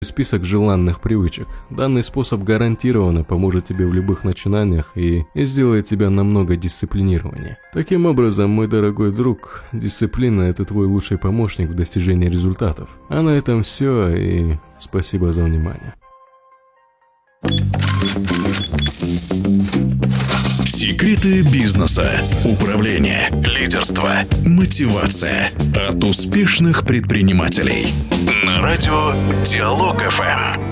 список желанных привычек. Данный способ гарантированно поможет тебе в любых начинаниях и сделает тебя намного дисциплинированнее. Таким образом, мой дорогой друг, дисциплина – это твой лучший помощник в достижении результатов. А на этом все, и спасибо за внимание. Секреты бизнеса, управления, лидерства, мотивация от успешных предпринимателей. На радио Диалог ФМ.